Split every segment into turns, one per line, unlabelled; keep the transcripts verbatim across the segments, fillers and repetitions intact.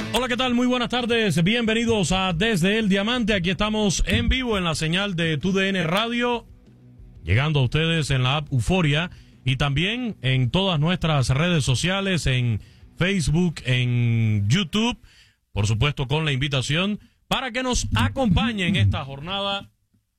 Hola, ¿qué tal? Muy buenas tardes. Bienvenidos a Desde el Diamante. Aquí estamos en vivo en la señal de T U D N Radio, llegando a ustedes en la app Euforia y también en todas nuestras redes sociales, en Facebook, en YouTube, por supuesto con la invitación para que nos acompañen esta jornada,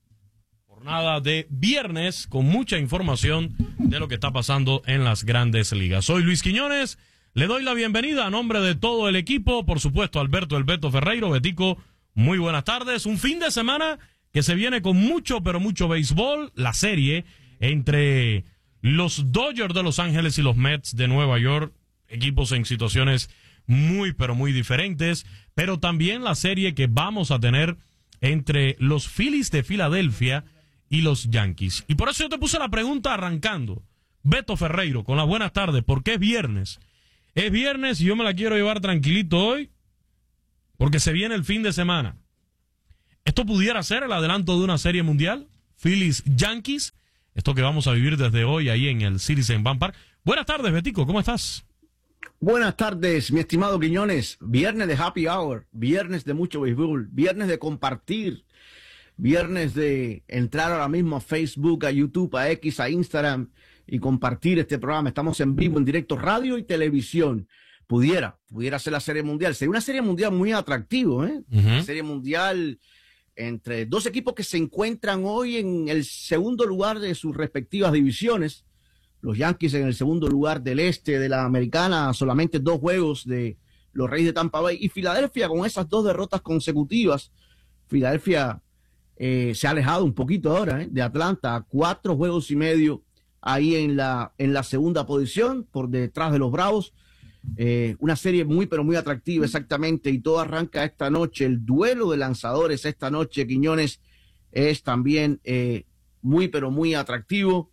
jornada de viernes con mucha información de lo que está pasando en las grandes ligas. Soy Luis Quiñones. Le doy la bienvenida a nombre de todo el equipo, por supuesto, Alberto El Beto Ferreiro. Betico, muy buenas tardes. Un fin de semana que se viene con mucho, pero mucho béisbol. La serie entre los Dodgers de Los Ángeles y los Mets de Nueva York, equipos en situaciones muy, pero muy diferentes. Pero también la serie que vamos a tener entre los Phillies de Filadelfia y los Yankees. Y por eso yo te puse la pregunta arrancando. Beto Ferreiro, con las buenas tardes, ¿por qué es viernes? Es viernes y yo me la quiero llevar tranquilito hoy porque se viene el fin de semana. ¿Esto pudiera ser el adelanto de una serie mundial? Phillies Yankees, esto que vamos a vivir desde hoy ahí en el Citizens Bank Park. Buenas tardes, Betico, ¿cómo estás?
Buenas tardes, mi estimado Quiñones. Viernes de happy hour, viernes de mucho béisbol, viernes de compartir, viernes de entrar ahora mismo a Facebook, a YouTube, a X, a Instagram y compartir este programa. Estamos en vivo, en directo, radio y televisión. Pudiera, pudiera ser la serie mundial. Sería una serie mundial muy atractiva, ¿eh? Uh-huh. Una serie mundial entre dos equipos que se encuentran hoy en el segundo lugar de sus respectivas divisiones. Los Yankees en el segundo lugar del este de la americana, solamente dos juegos de los Reyes de Tampa Bay. Y Filadelfia con esas dos derrotas consecutivas. Filadelfia eh, se ha alejado un poquito ahora, ¿eh? de Atlanta, a cuatro juegos y medio ahí en la en la segunda posición, por detrás de los Bravos. Eh, una serie muy, pero muy atractiva, exactamente, y todo arranca esta noche. El duelo de lanzadores esta noche, Quiñones, es también eh, muy, pero muy atractivo.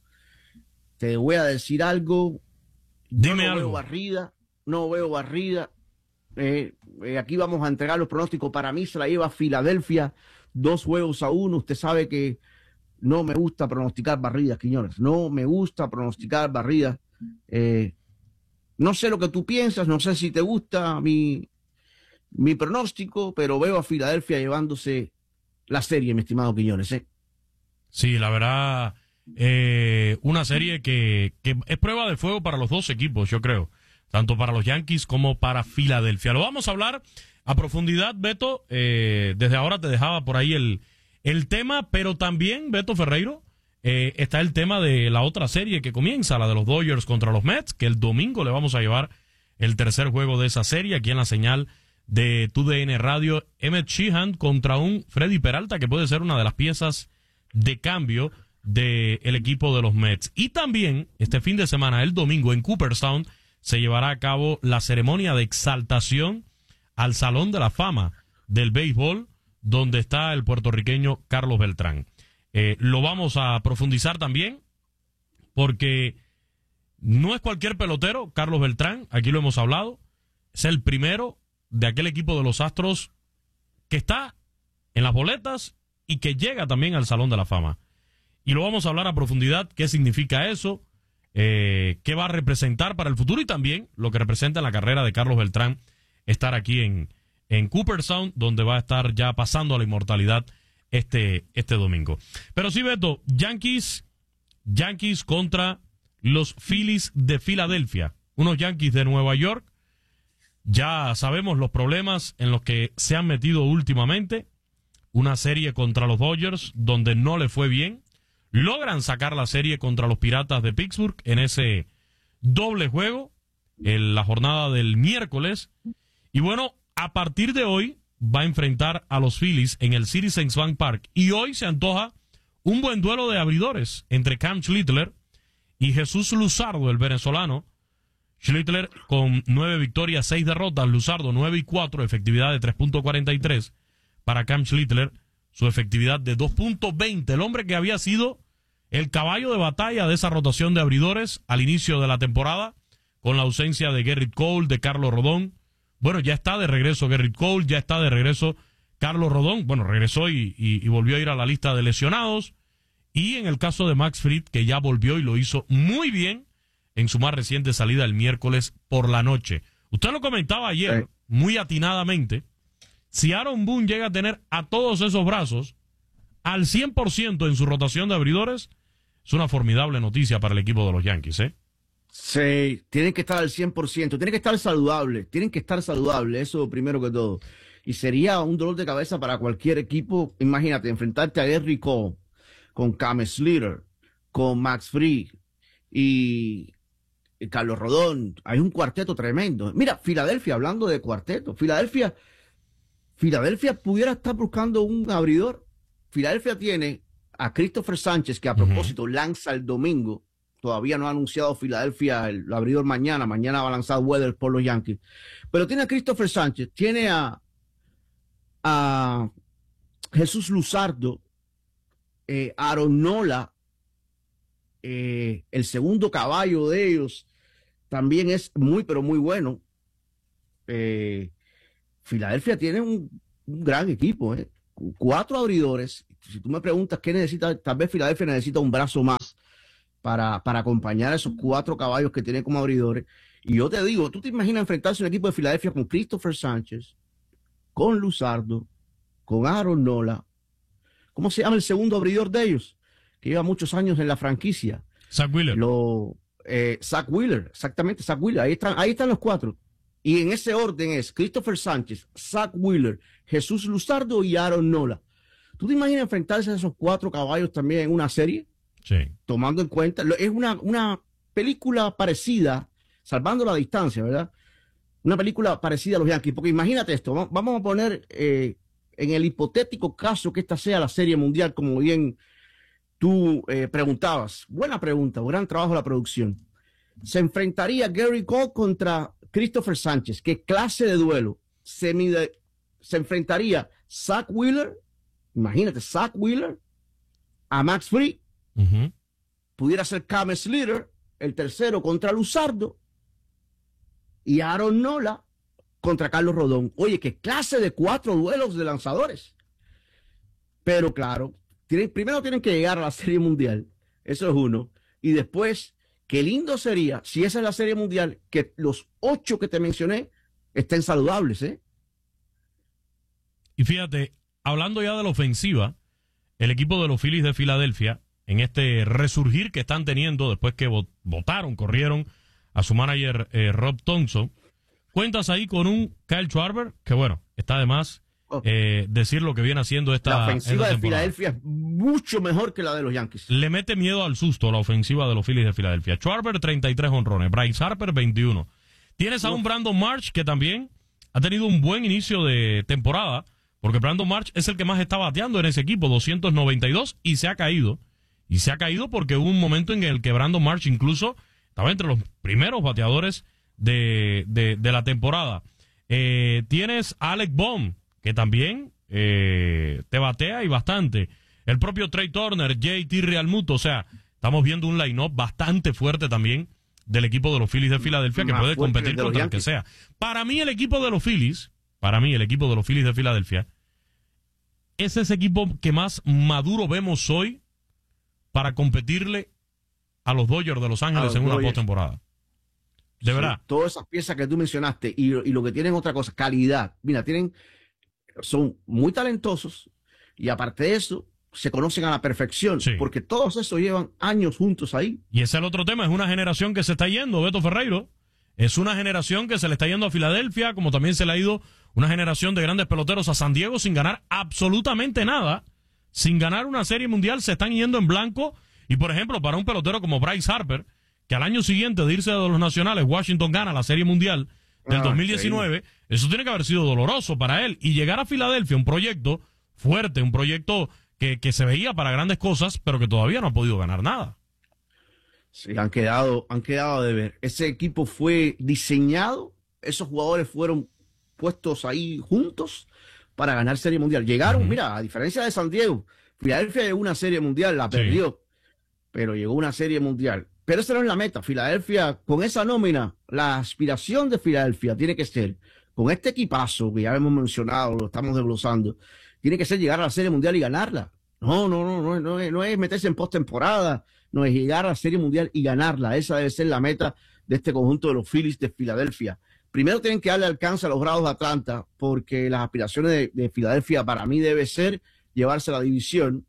Te voy a decir algo. Yo
Dime
no
algo.
veo barrida, no veo barrida. Eh, eh, aquí vamos a entregar los pronósticos. Para mí se la lleva Filadelfia, dos juegos a uno. Usted sabe que no me gusta pronosticar barridas, Quiñones. No me gusta pronosticar barridas. Eh, no sé lo que tú piensas, no sé si te gusta mi, mi pronóstico, pero veo a Filadelfia llevándose la serie, mi estimado Quiñones. ¿eh?
Sí, la verdad, eh, una serie que, que es prueba de fuego para los dos equipos, yo creo. Tanto para los Yankees como para Filadelfia. Lo vamos a hablar a profundidad, Beto. Eh, desde ahora te dejaba por ahí el... El tema, pero también, Beto Ferreiro, eh, está el tema de la otra serie que comienza, la de los Dodgers contra los Mets, que el domingo le vamos a llevar el tercer juego de esa serie aquí en la señal de T U D N Radio. Emmett Sheehan contra un Freddy Peralta, que puede ser una de las piezas de cambio del equipo de los Mets. Y también, este fin de semana, el domingo, en Cooperstown, se llevará a cabo la ceremonia de exaltación al Salón de la Fama del Béisbol, donde está el puertorriqueño Carlos Beltrán. Eh, lo vamos a profundizar también, porque no es cualquier pelotero, Carlos Beltrán, aquí lo hemos hablado, es el primero de aquel equipo de los Astros que está en las boletas y que llega también al Salón de la Fama. Y lo vamos a hablar a profundidad, qué significa eso, eh, qué va a representar para el futuro y también lo que representa en la carrera de Carlos Beltrán estar aquí en en Cooperstown, donde va a estar ya pasando a la inmortalidad este, este domingo. Pero sí, Beto, Yankees, Yankees contra los Phillies de Filadelfia. Unos Yankees de Nueva York. Ya sabemos los problemas en los que se han metido últimamente. Una serie contra los Dodgers, donde no le fue bien. Logran sacar la serie contra los Piratas de Pittsburgh en ese doble juego, en la jornada del miércoles. Y bueno, a partir de hoy va a enfrentar a los Phillies en el Citizens Bank Park. Y hoy se antoja un buen duelo de abridores entre Cam Schlittler y Jesús Luzardo, el venezolano. Schlittler con nueve victorias, seis derrotas. Luzardo nueve y cuatro, efectividad de tres punto cuarenta y tres. Para Cam Schlittler, su efectividad de dos punto veinte. El hombre que había sido el caballo de batalla de esa rotación de abridores al inicio de la temporada, con la ausencia de Gerrit Cole, de Carlos Rodón. Bueno, ya está de regreso Gerrit Cole, ya está de regreso Carlos Rodón. Bueno, regresó y, y, y volvió a ir a la lista de lesionados. Y en el caso de Max Fried, que ya volvió y lo hizo muy bien en su más reciente salida el miércoles por la noche. Usted lo comentaba ayer,
sí.
muy atinadamente, si Aaron Boone llega a tener a todos esos brazos al cien por ciento en su rotación de abridores, es una formidable noticia para el equipo de los Yankees, ¿eh?
Sí, tienen que estar al cien por ciento, tienen que estar saludables, tienen que estar saludables, eso primero que todo. Y sería un dolor de cabeza para cualquier equipo. Imagínate, enfrentarte a Gary Cole, con Cam Slater, con Max Fried y, y Carlos Rodón. Hay un cuarteto tremendo. Mira, Filadelfia, hablando de cuarteto, Filadelfia, Filadelfia pudiera estar buscando un abridor. Filadelfia tiene a Christopher Sánchez, que a propósito uh-huh. lanza el domingo. Todavía no ha anunciado Filadelfia el abridor mañana. Mañana va a lanzar Weather por los Yankees. Pero tiene a Christopher Sánchez, tiene a, a Jesús Luzardo, eh, Aaron Nola, eh, el segundo caballo de ellos, también es muy, pero muy bueno. Eh, Filadelfia tiene un, un gran equipo, ¿eh? Cuatro abridores. Si tú me preguntas qué necesita, tal vez Filadelfia necesita un brazo más para, para acompañar a esos cuatro caballos que tiene como abridores. Y yo te digo, tú te imaginas enfrentarse a un equipo de Filadelfia con Christopher Sánchez, con Luzardo, con Aaron Nola. ¿Cómo se llama el segundo abridor de ellos? Que lleva muchos años en la franquicia.
Zach Wheeler.
Lo, eh, Zach Wheeler, exactamente, Zach Wheeler. Ahí están, ahí están los cuatro. Y en ese orden es Christopher Sánchez, Zach Wheeler, Jesús Luzardo y Aaron Nola. ¿Tú te imaginas enfrentarse a esos cuatro caballos también en una serie?
Sí.
Tomando en cuenta, es una, una película parecida, salvando la distancia, ¿verdad? Una película parecida a los Yankees, porque imagínate esto, vamos a poner eh, en el hipotético caso que esta sea la Serie Mundial, como bien tú eh, preguntabas. Buena pregunta, gran trabajo de la producción. Se enfrentaría Gary Cole contra Christopher Sánchez. ¿Qué clase de duelo? Se, mide, se enfrentaría Zach Wheeler, imagínate, Zach Wheeler, a Max Fried.
Uh-huh.
Pudiera ser Cam Slater, el tercero contra Luzardo, y Aaron Nola contra Carlos Rodón. Oye, qué clase de cuatro duelos de lanzadores. Pero claro, tienen, primero tienen que llegar a la Serie Mundial, eso es uno, y después, qué lindo sería, si esa es la Serie Mundial, que los ocho que te mencioné estén saludables, ¿eh?
Y fíjate, hablando ya de la ofensiva, el equipo de los Phillies de Filadelfia, en este resurgir que están teniendo después que votaron, corrieron a su manager eh, Rob Thompson, cuentas ahí con un Kyle Schwarber, que bueno, está de más eh, decir lo que viene haciendo esta
La ofensiva
esta
de Filadelfia es mucho mejor que la de los Yankees.
Le mete miedo al susto la ofensiva de los Phillies de Filadelfia. Schwarber, treinta y tres honrones. Bryce Harper, veintiuno. Tienes a un Brandon Marsh que también ha tenido un buen inicio de temporada, porque Brandon Marsh es el que más está bateando en ese equipo, doscientos noventa y dos, y se ha caído. Y se ha caído porque hubo un momento en el que Brandon Marsh incluso estaba entre los primeros bateadores de, de, de la temporada. Eh, tienes a Alec Bohm, que también eh, te batea y bastante. El propio Trey Turner, J T Realmuto, o sea, estamos viendo un line-up bastante fuerte también del equipo de los Phillies de Filadelfia que
Más
puede competir contra el que sea. Para mí el equipo de los Phillies, para mí el equipo de los Phillies de Filadelfia, es ese equipo que más maduro vemos hoy para competirle a los Dodgers de Los Ángeles en una postemporada. De
sí,
verdad.
Todas esas piezas que tú mencionaste y, y lo que tienen otra cosa, calidad. Mira, tienen, son muy talentosos y aparte de eso, se conocen a la perfección, sí, porque todos esos llevan años juntos ahí.
Y ese es el otro tema, es una generación que se está yendo, Beto Ferreiro. Es una generación que se le está yendo a Filadelfia, como también se le ha ido una generación de grandes peloteros a San Diego sin ganar absolutamente nada. Sin ganar una serie mundial, se están yendo en blanco. Y, por ejemplo, para un pelotero como Bryce Harper, que al año siguiente de irse de los Nacionales, Washington gana la serie mundial del ah, dos mil diecinueve, sí, eso tiene que haber sido doloroso para él. Y llegar a Filadelfia, un proyecto fuerte, un proyecto que, que se veía para grandes cosas, pero que todavía no ha podido ganar nada.
Sí, han quedado, han quedado de ver. Ese equipo fue diseñado, esos jugadores fueron puestos ahí juntos para ganar Serie Mundial. Llegaron, uh-huh. mira, a diferencia de San Diego, Filadelfia llegó a una Serie Mundial, la perdió, sí, pero llegó a una Serie Mundial. Pero esa no es la meta. Filadelfia, con esa nómina, la aspiración de Filadelfia tiene que ser, con este equipazo que ya hemos mencionado, lo estamos desglosando, tiene que ser llegar a la Serie Mundial y ganarla. No, no, no, no, no, es, no es meterse en postemporada, no es llegar a la Serie Mundial y ganarla. Esa debe ser la meta de este conjunto de los Phillies de Filadelfia. primero tienen que darle alcance a los Bravos de Atlanta, porque las aspiraciones de, de Filadelfia para mí debe ser llevarse la división.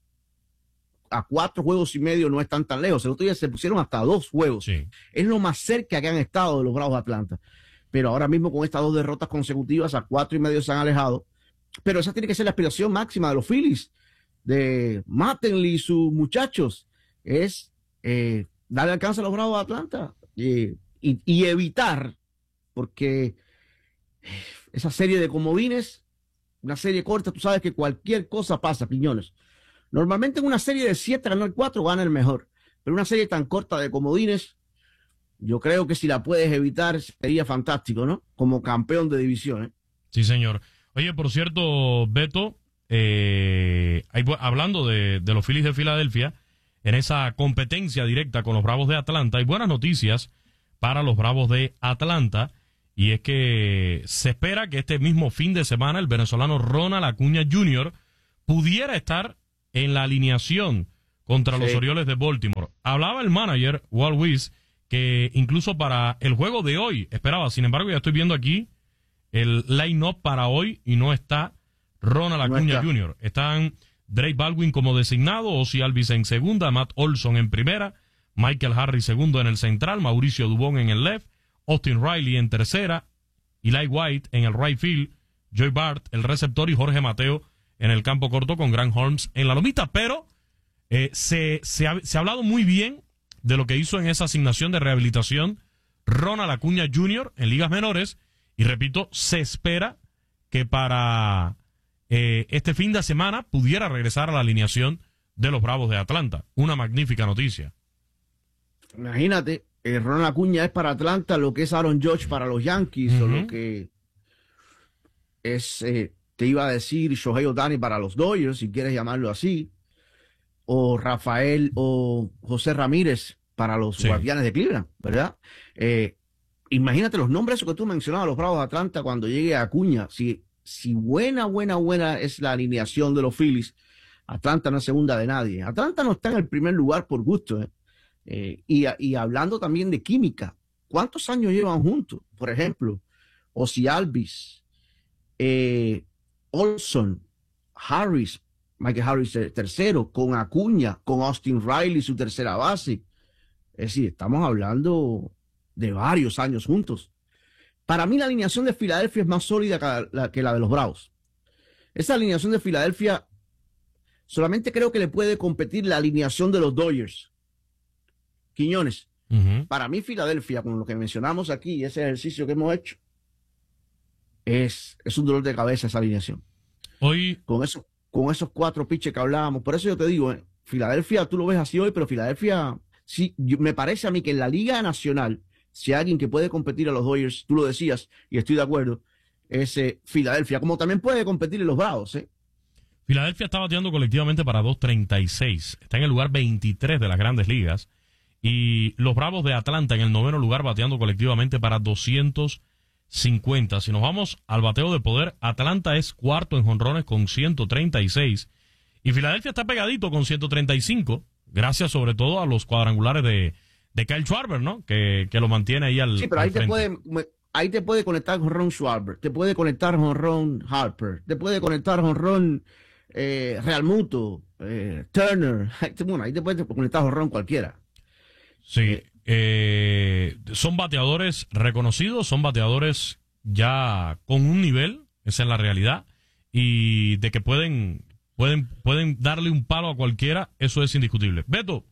A cuatro juegos y medio no están tan lejos. El otro día se pusieron hasta dos juegos.
Sí.
Es lo más cerca que han estado de los Bravos de Atlanta. Pero ahora mismo con estas dos derrotas consecutivas, a cuatro y medio se han alejado. Pero esa tiene que ser la aspiración máxima de los Phillies, de Mattingly y sus muchachos, es eh, darle alcance a los Bravos de Atlanta eh, y, y evitar, porque esa serie de comodines, una serie corta, tú sabes que cualquier cosa pasa, Quiñones. Normalmente en una serie de siete, ganar cuatro, gana el mejor. Pero una serie tan corta de comodines, yo creo que si la puedes evitar sería fantástico, ¿no? Como campeón de división, ¿eh?
Sí, señor. Oye, por cierto, Beto, eh, hay, hablando de, de los Phillies de Filadelfia, en esa competencia directa con los Bravos de Atlanta, hay buenas noticias para los Bravos de Atlanta, y es que se espera que este mismo fin de semana el venezolano Ronald Acuña junior pudiera estar en la alineación contra sí. los Orioles de Baltimore. Hablaba el manager, Walt Weiss, que incluso para el juego de hoy esperaba. Sin embargo, ya estoy viendo aquí el line-up para hoy y no está Ronald Acuña no está. junior Están Drake Baldwin como designado, Ozzie Albies en segunda, Matt Olson en primera, Michael Harris segundo en el central, Mauricio Dubón en el left, Austin Riley en tercera, Eli White en el right field, Joey Bart, el receptor, y Jorge Mateo en el campo corto con Grant Holmes en la lomita. Pero eh, se, se, ha, se ha hablado muy bien de lo que hizo en esa asignación de rehabilitación Ronald Acuña junior en ligas menores, y repito, se espera que para eh, este fin de semana pudiera regresar a la alineación de los Bravos de Atlanta. Una magnífica noticia.
Imagínate, eh, Ronald Acuña es para Atlanta lo que es Aaron Judge para los Yankees, uh-huh. o lo que es, eh, te iba a decir, Shohei Ohtani para los Dodgers, si quieres llamarlo así, o Rafael o José Ramírez para los sí. Guardianes de Cleveland, ¿verdad? Eh, imagínate los nombres que tú mencionabas, los Bravos de Atlanta, cuando llegue a Acuña. Si, si buena, buena, buena es la alineación de los Phillies, Atlanta no es segunda de nadie. Atlanta no está en el primer lugar por gusto, ¿eh? Eh, y, y hablando también de química, ¿cuántos años llevan juntos? Por ejemplo, Ozzie Albies, eh, Olson, Harris, Michael Harris tercero, con Acuña, con Austin Riley su tercera base. Es decir, estamos hablando de varios años juntos. Para mí la alineación de Filadelfia es más sólida que la, que la de los Bravos. Esa alineación de Filadelfia solamente creo que le puede competir la alineación de los Dodgers. Quiñones, uh-huh. para mí Filadelfia, con lo que mencionamos aquí, ese ejercicio que hemos hecho, es, es un dolor de cabeza esa alineación.
Hoy,
con, eso, con esos cuatro pitches que hablábamos, por eso yo te digo, eh, Filadelfia, tú lo ves así hoy, pero Filadelfia, sí, yo, me parece a mí que en la Liga Nacional, si hay alguien que puede competir a los Dodgers, tú lo decías, y estoy de acuerdo, es eh, Filadelfia, como también puede competir en los Bravos, ¿eh?
Filadelfia está bateando colectivamente para dos treinta y seis, está en el lugar veintitrés de las Grandes Ligas, y los Bravos de Atlanta en el noveno lugar bateando colectivamente para doscientos cincuenta. Si nos vamos al bateo de poder, Atlanta es cuarto en jonrones con ciento treinta y seis, y Filadelfia está pegadito con ciento treinta y cinco, gracias sobre todo a los cuadrangulares de, de Kyle Schwarber, ¿no? Que, que lo mantiene ahí al
Sí, pero
al
ahí te,
frente.
puede, ahí te puede conectar jonrón Schwarber, te puede conectar jonrón Harper, te puede conectar jonrón eh, Real Muto, eh, Turner, bueno, ahí te puede conectar jonrón cualquiera.
Sí, eh, son bateadores reconocidos, son bateadores ya con un nivel, esa es la realidad, y de que pueden, pueden, pueden darle un palo a cualquiera, eso es indiscutible. Beto,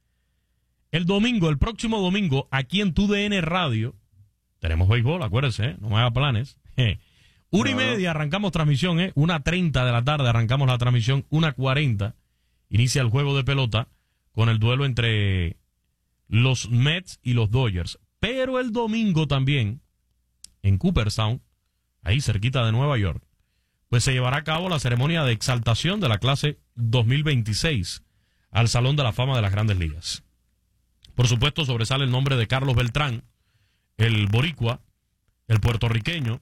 el domingo, el próximo domingo, aquí en Tu D N Radio, tenemos béisbol, acuérdense, ¿eh? No me haga planes. Una y media arrancamos transmisión, ¿eh? Una treinta de la tarde arrancamos la transmisión, una cuarenta inicia el juego de pelota con el duelo entre los Mets y los Dodgers. Pero el domingo también, en Cooperstown, ahí cerquita de Nueva York, pues se llevará a cabo la ceremonia de exaltación de la clase dos mil veintiséis al Salón de la Fama de las Grandes Ligas. Por supuesto, sobresale el nombre de Carlos Beltrán, el boricua, el puertorriqueño,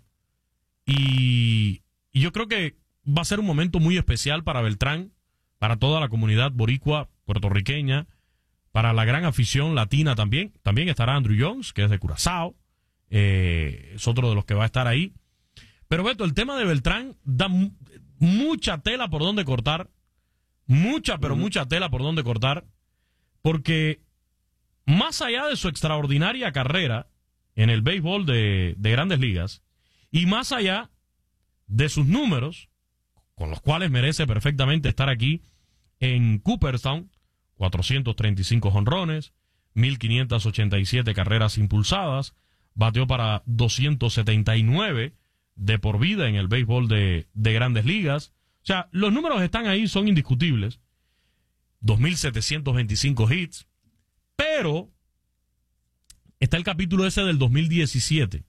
y, y yo creo que va a ser un momento muy especial para Beltrán, para toda la comunidad boricua, puertorriqueña, para la gran afición latina también. También estará Andrew Jones, que es de Curazao, eh, es otro de los que va a estar ahí. Pero Beto, el tema de Beltrán da mu mucha tela por donde cortar, mucha, pero uh-huh. mucha tela por donde cortar, porque más allá de su extraordinaria carrera en el béisbol de, de Grandes Ligas, y más allá de sus números, con los cuales merece perfectamente estar aquí en Cooperstown, cuatrocientos treinta y cinco jonrones, mil quinientas ochenta y siete carreras impulsadas, bateó para doscientos setenta y nueve de por vida en el béisbol de, de Grandes Ligas. O sea, los números están ahí, son indiscutibles. dos mil setecientos veinticinco hits, pero está el capítulo ese del dos mil diecisiete.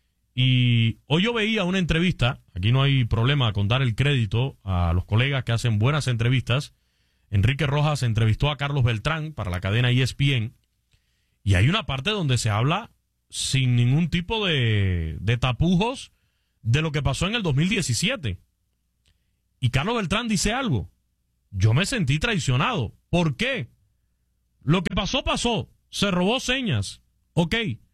Y hoy yo veía una entrevista, aquí no hay problema con dar el crédito a los colegas que hacen buenas entrevistas. Enrique Rojas entrevistó a Carlos Beltrán para la cadena E S P N, y hay una parte donde se habla sin ningún tipo de, de tapujos de lo que pasó en el dos mil diecisiete. Y Carlos Beltrán dice algo: yo me sentí traicionado. ¿Por qué? Lo que pasó, pasó. Se robó señas. Ok.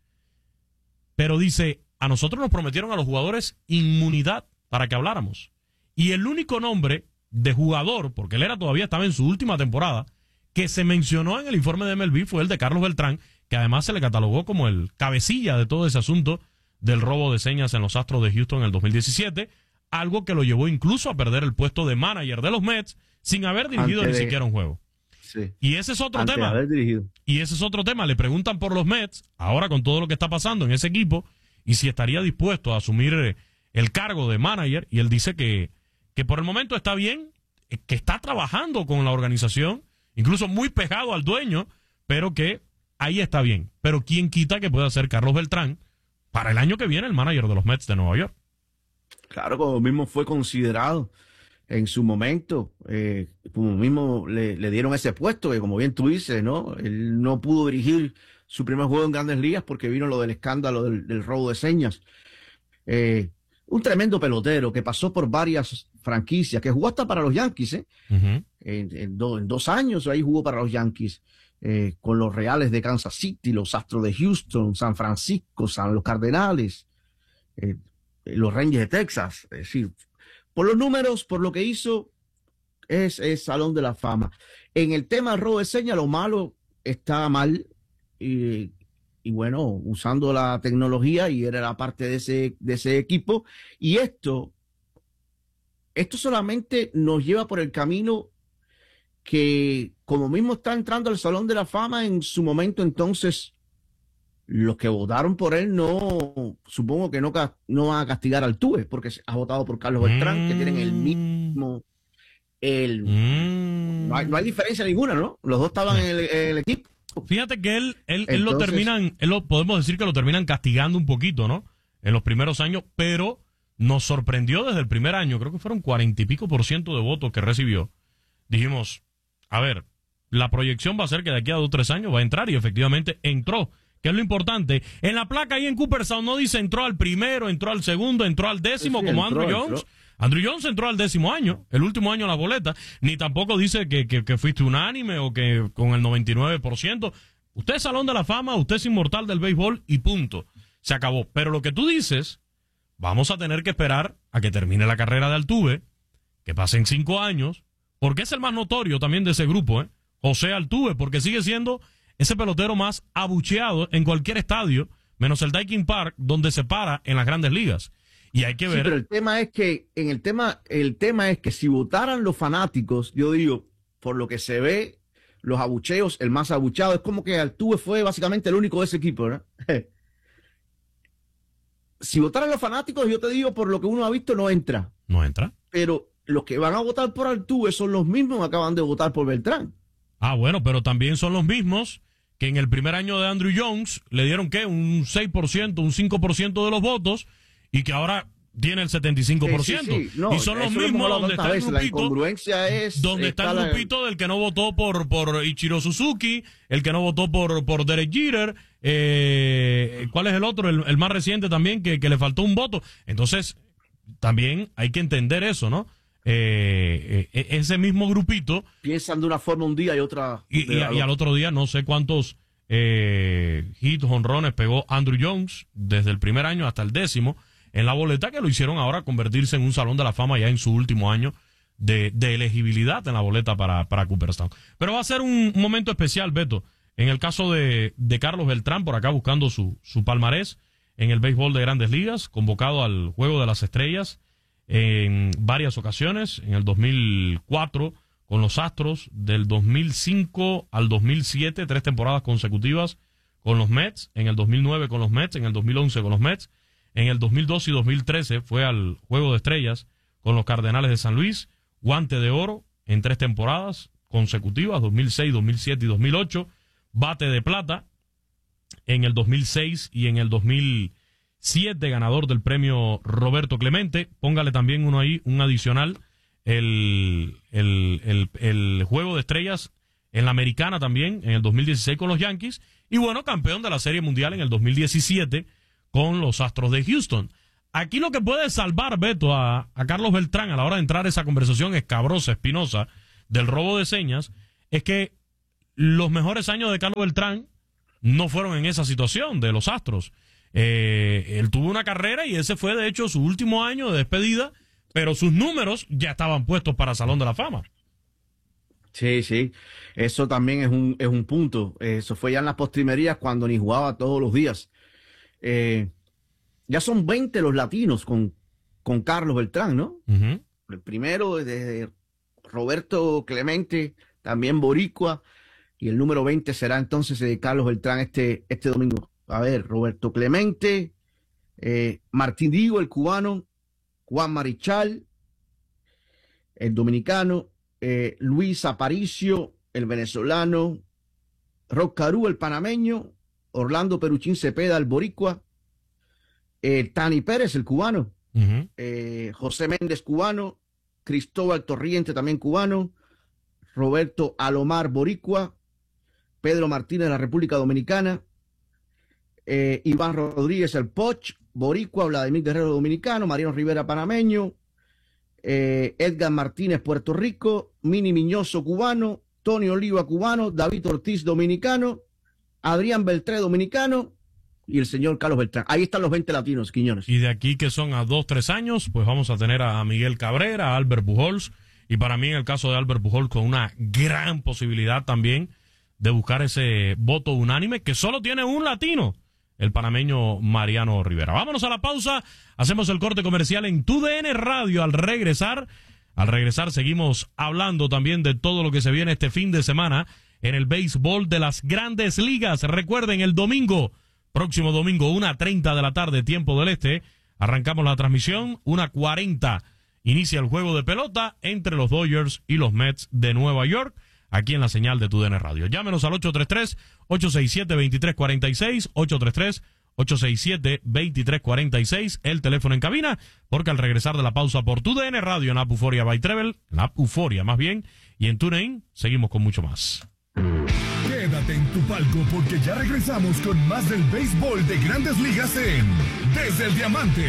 Pero dice, a nosotros nos prometieron a los jugadores inmunidad para que habláramos. Y el único nombre de jugador, porque él era todavía estaba en su última temporada, que se mencionó en el informe de M L B fue el de Carlos Beltrán, que además se le catalogó como el cabecilla de todo ese asunto del robo de señas en los Astros de Houston en el dos mil diecisiete, algo que lo llevó incluso a perder el puesto de manager de los Mets sin haber dirigido Antes ni de... siquiera un juego.
Sí.
Y ese es otro Antes tema. Y ese es otro tema. Le preguntan por los Mets, ahora con todo lo que está pasando en ese equipo, y si estaría dispuesto a asumir el cargo de manager, y él dice que, que por el momento está bien, que está trabajando con la organización, incluso muy pegado al dueño, pero que ahí está bien. Pero quién quita que pueda ser Carlos Beltrán para el año que viene el manager de los Mets de Nueva York.
Claro, como mismo fue considerado en su momento, eh, como mismo le, le dieron ese puesto, que como bien tú dices, ¿no? Él no pudo dirigir su primer juego en Grandes Ligas porque vino lo del escándalo del, del robo de señas. Eh, un tremendo pelotero que pasó por varias franquicias, que jugó hasta para los Yankees, ¿eh? Uh-huh. en, en, do, en dos años ahí jugó para los Yankees. Eh, con los Reales de Kansas City, los Astros de Houston, San Francisco, San los Cardenales, eh, los Rangers de Texas. Es decir, por los números, por lo que hizo, es, es Salón de la Fama. En el tema del robo de señas, lo malo está mal, y, y bueno, usando la tecnología, y era la parte de ese, de ese equipo, y esto, esto solamente nos lleva por el camino que, como mismo está entrando al Salón de la Fama, en su momento entonces los que votaron por él no, supongo que no, no van a castigar al Tuve, porque ha votado por Carlos Beltrán, mm. que tienen el mismo, el, mm. no, hay, no hay diferencia ninguna, ¿no? Los dos estaban en el, en el equipo.
Fíjate que él, él, entonces, él lo terminan, él lo, podemos decir que lo terminan castigando un poquito, ¿no? En los primeros años, pero nos sorprendió desde el primer año, creo que fueron cuarenta y pico por ciento de votos que recibió. Dijimos, a ver, la proyección va a ser que de aquí a dos o tres años va a entrar, y efectivamente entró, que es lo importante. En la placa ahí en Cooperstown no dice entró al primero, entró al segundo, entró al décimo, sí, sí, como entró, Andrew Jones. Entró. Andrew Jones entró al décimo año, el último año en la boleta, ni tampoco dice que, que, que fuiste unánime o que con el noventa y nueve por ciento. Usted es Salón de la Fama, usted es inmortal del béisbol y punto. Se acabó. Pero lo que tú dices, vamos a tener que esperar a que termine la carrera de Altuve, que pasen cinco años, porque es el más notorio también de ese grupo, ¿eh? José Altuve, porque sigue siendo ese pelotero más abucheado en cualquier estadio, menos el Daikin Park, donde se para en las Grandes Ligas. Y hay que ver.
Sí, pero el tema es que, en el tema, el tema es que si votaran los fanáticos, yo digo, por lo que se ve, los abucheos, el más abucheado, es como que Altuve fue básicamente el único de ese equipo, ¿no? Si votaran los fanáticos, yo te digo, por lo que uno ha visto, no entra.
No entra.
Pero los que van a votar por Altuve son los mismos que acaban de votar por Beltrán.
Ah, bueno, pero también son los mismos que en el primer año de Andrew Jones le dieron, ¿qué? Un seis por ciento, un cinco por ciento de los votos, y que ahora tiene el setenta y cinco por ciento. Sí, sí, sí. No, y son los mismos donde está el grupito,
la incongruencia es,
donde está el grupito la... del que no votó por, por Ichiro Suzuki, el que no votó por, por Derek Jeter, eh, ¿cuál es el otro? El, el más reciente también, que, que le faltó un voto. Entonces, también hay que entender eso, ¿no? Eh, eh, ese mismo grupito
piensan de una forma un día y otra
y, y, y al otro día no sé cuántos eh, hit, jonrones pegó Andruw Jones desde el primer año hasta el décimo en la boleta, que lo hicieron ahora convertirse en un Salón de la Fama ya en su último año de, de elegibilidad en la boleta para, para Cooperstown. Pero va a ser un momento especial, Beto, en el caso de, de Carlos Beltrán, por acá buscando su, su palmarés en el béisbol de Grandes Ligas, convocado al Juego de las Estrellas en varias ocasiones, en el dos mil cuatro con los Astros, del dos mil cinco al dos mil siete, tres temporadas consecutivas con los Mets, en el dos mil nueve con los Mets, en el dos mil once con los Mets, en el dos mil doce y dos mil trece fue al Juego de Estrellas con los Cardenales de San Luis, guante de oro en tres temporadas consecutivas, dos mil seis, dos mil siete y dos mil ocho, bate de plata en el dos mil seis y en el dos mil siete, ganador del premio Roberto Clemente. Póngale también uno ahí, un adicional, el, el, el, el Juego de Estrellas en la Americana también, en el dos mil dieciséis con los Yankees, y bueno, campeón de la Serie Mundial en el dos mil diecisiete con los Astros de Houston. Aquí lo que puede salvar, Beto, a, a Carlos Beltrán a la hora de entrar a esa conversación escabrosa, espinosa, del robo de señas, es que los mejores años de Carlos Beltrán no fueron en esa situación de los Astros. Eh, él tuvo una carrera y ese fue de hecho su último año de despedida, pero sus números ya estaban puestos para Salón de la Fama.
Sí, sí, eso también es un, es un punto. Eso fue ya en las postrimerías cuando ni jugaba todos los días. Eh, ya son veinte los latinos con, con Carlos Beltrán, ¿no? Uh-huh. El primero de Roberto Clemente, también boricua, y el número veinte será entonces de Carlos Beltrán este, este domingo. A ver, Roberto Clemente, eh, Martín Digo, el cubano, Juan Marichal, el dominicano, eh, Luis Aparicio, el venezolano, Rock Caru, el panameño, Orlando Peruchín Cepeda, el boricua, eh, Tani Pérez, el cubano, uh-huh. eh, José Méndez, cubano, Cristóbal Torriente, también cubano, Roberto Alomar, boricua, Pedro Martínez de la República Dominicana, eh, Iván Rodríguez, el Poch, boricua, Vladimir Guerrero, dominicano, Mariano Rivera, panameño, eh, Edgar Martínez, Puerto Rico, Mini Miñoso, cubano, Tony Oliva, cubano, David Ortiz, dominicano, Adrián Beltré, dominicano, y el señor Carlos Beltrán. Ahí están los veinte latinos, Quiñones.
Y de aquí que son a dos, tres años, pues vamos a tener a Miguel Cabrera, a Albert Pujols, y para mí en el caso de Albert Pujols con una gran posibilidad también de buscar ese voto unánime que solo tiene un latino, el panameño Mariano Rivera. Vámonos a la pausa, hacemos el corte comercial en Tu D N Radio. Al regresar, al regresar seguimos hablando también de todo lo que se viene este fin de semana en el béisbol de las Grandes Ligas. Recuerden, el domingo, próximo domingo, una treinta de la tarde, tiempo del este, arrancamos la transmisión, una cuarenta, inicia el juego de pelota entre los Dodgers y los Mets de Nueva York, aquí en la señal de Tu D N Radio. Llámenos al ocho tres tres, ocho seis siete, dos tres cuatro seis, ocho tres tres, ocho seis siete, dos tres cuatro seis, el teléfono en cabina, porque al regresar de la pausa por Tu D N Radio en App Euforia by Treble, en App Euforia más bien, y en TuneIn, seguimos con mucho más.
Quédate en tu palco porque ya regresamos con más del béisbol de Grandes Ligas en Desde el Diamante.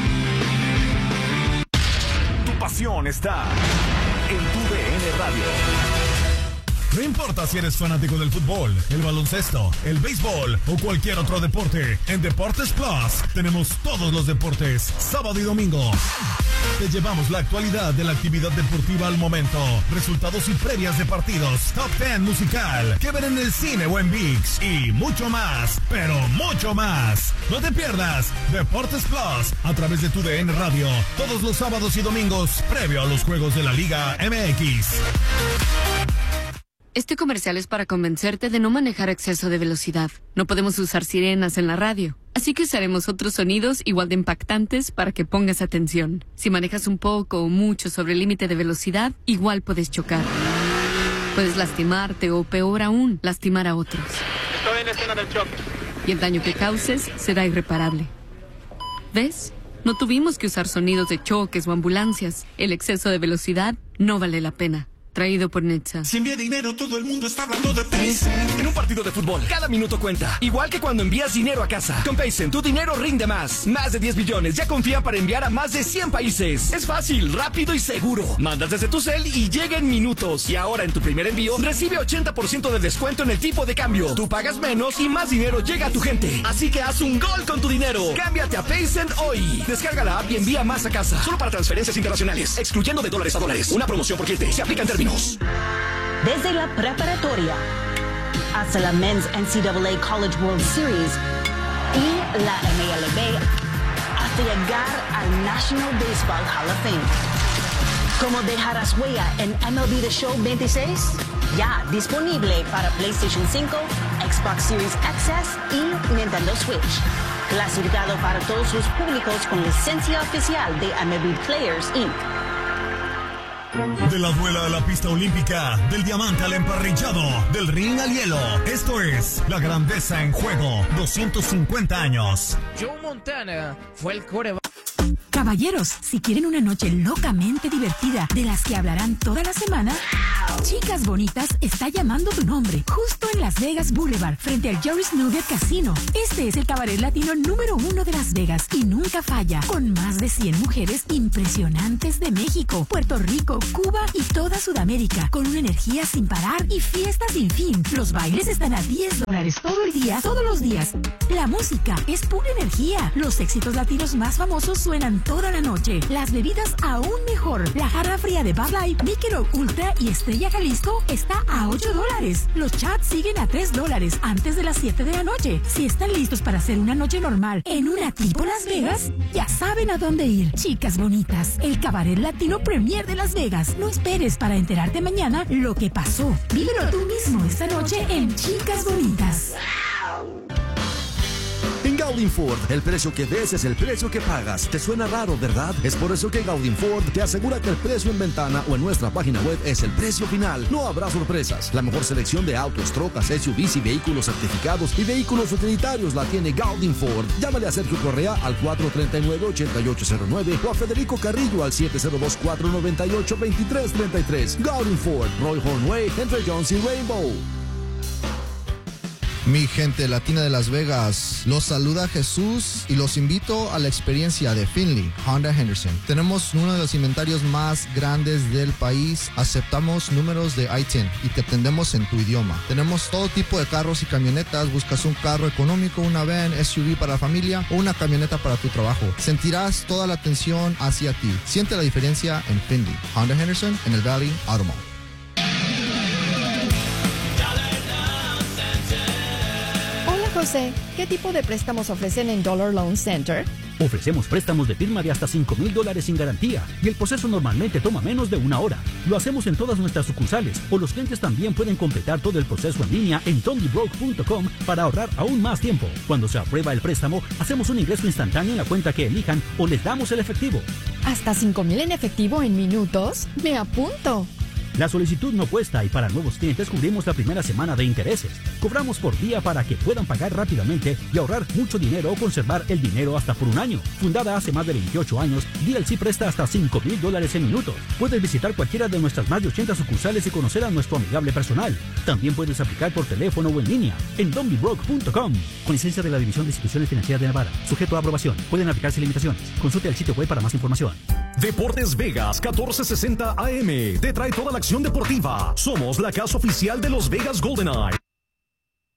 Tu pasión está en Tu D N Radio. No importa si eres fanático del fútbol, el baloncesto, el béisbol o cualquier otro deporte, en Deportes Plus tenemos todos los deportes, sábado y domingo. Te llevamos la actualidad de la actividad deportiva al momento, resultados y previas de partidos, top diez musical, que ver en el cine o en ViX y mucho más, pero mucho más. No te pierdas Deportes Plus a través de Tu D N Radio, todos los sábados y domingos, previo a los juegos de la Liga M X.
Este comercial es para convencerte de no manejar a exceso de velocidad. No podemos usar sirenas en la radio, así que usaremos otros sonidos igual de impactantes para que pongas atención. Si manejas un poco o mucho sobre el límite de velocidad, igual puedes chocar. Puedes lastimarte o, peor aún, lastimar a otros.
Estoy en la escena del choque.
Y el daño que causes será irreparable. ¿Ves? No tuvimos que usar sonidos de choques o ambulancias. El exceso de velocidad no vale la pena. Traído por Netza.
Si envía dinero, todo el mundo está hablando de Paycent. En un partido de fútbol, cada minuto cuenta. Igual que cuando envías dinero a casa. Con Paycent, tu dinero rinde más. Más de diez billones ya confían para enviar a más de cien países. Es fácil, rápido y seguro. Mandas desde tu cel y llega en minutos. Y ahora en tu primer envío, recibe ochenta por ciento de descuento en el tipo de cambio. Tú pagas menos y más dinero llega a tu gente. Así que haz un gol con tu dinero. Cámbiate a Paycent hoy. Descarga la app y envía más a casa. Solo para transferencias internacionales, excluyendo de dólares a dólares. Una promoción por cliente. Se aplica en términos.
Desde la preparatoria hasta la Men's N C double A College World Series y la M L B hasta llegar al National Baseball Hall of Fame. ¿Cómo dejarás huella en M L B The Show veintiséis? Ya disponible para PlayStation cinco, Xbox Series X S y Nintendo Switch. Clasificado para todos los públicos con licencia oficial de M L B Players incorporated.
De la duela a la pista olímpica, del diamante al emparrillado, del ring al hielo. Esto es La Grandeza en Juego, doscientos cincuenta años.
Joe Montana fue el coreback.
Caballeros, si quieren una noche locamente divertida, de las que hablarán toda la semana, Chicas Bonitas está llamando tu nombre, justo en Las Vegas Boulevard, frente al Jerry's Nugget Casino. Este es el cabaret latino número uno de Las Vegas y nunca falla, con más de cien mujeres impresionantes de México, Puerto Rico, Cuba y toda Sudamérica, con una energía sin parar y fiestas sin fin. Los bailes están a diez dólares todo el día, todos los días. La música es pura energía. Los éxitos latinos más famosos suenan toda la noche. Las bebidas aún mejor. La jarra fría de Bud Light, Michelob Ultra y Estrella Jalisco está a ocho dólares. Los chats siguen a tres dólares antes de las siete de la noche. Si están listos para hacer una noche normal en una tipo Las Vegas, ya saben a dónde ir. Chicas Bonitas, el cabaret latino premier de Las Vegas. No esperes para enterarte mañana lo que pasó. Vívelo tú mismo esta noche en Chicas Bonitas.
En Gaudin Ford, el precio que ves es el precio que pagas. ¿Te suena raro, verdad? Es por eso que Gaudin Ford te asegura que el precio en ventana o en nuestra página web es el precio final. No habrá sorpresas. La mejor selección de autos, trocas, S U Vs y vehículos certificados y vehículos utilitarios la tiene Gaudin Ford. Llámale a Sergio Correa al cuatro tres nueve, ocho ocho cero nueve o a Federico Carrillo al siete cero dos, cuatro nueve ocho, dos tres tres tres. Gaudin Ford, Roy Hornway, entre Jones y Rainbow.
Mi gente latina de Las Vegas, los saluda Jesús y los invito a la experiencia de Finley Honda Henderson. Tenemos uno de los inventarios más grandes del país, aceptamos números de I diez y te atendemos en tu idioma. Tenemos todo tipo de carros y camionetas, buscas un carro económico, una van, S U V para familia o una camioneta para tu trabajo. Sentirás toda la atención hacia ti. Siente la diferencia en Finley Honda Henderson en el Valley Auto Mall.
José, ¿qué tipo de préstamos ofrecen en Dollar Loan Center?
Ofrecemos préstamos de firma de hasta cinco mil dólares sin garantía y el proceso normalmente toma menos de una hora. Lo hacemos en todas nuestras sucursales o los clientes también pueden completar todo el proceso en línea en tony broke punto com para ahorrar aún más tiempo. Cuando se aprueba el préstamo, hacemos un ingreso instantáneo en la cuenta que elijan o les damos el efectivo.
¿Hasta cinco mil en efectivo en minutos? ¡Me apunto!
La solicitud no cuesta y para nuevos clientes cubrimos la primera semana de intereses. Cobramos por día para que puedan pagar rápidamente y ahorrar mucho dinero o conservar el dinero hasta por un año. Fundada hace más de veintiocho años, D L C presta hasta cinco mil dólares en minutos. Puedes visitar cualquiera de nuestras más de ochenta sucursales y conocer a nuestro amigable personal. También puedes aplicar por teléfono o en línea en donny broke punto com. Con licencia de la División de Instituciones Financieras de Nevada. Sujeto a aprobación. Pueden aplicarse limitaciones. Consulte el sitio web para más información.
Deportes Vegas catorce sesenta A M te trae toda la acción deportiva. Somos la casa oficial de los Vegas GoldenEye.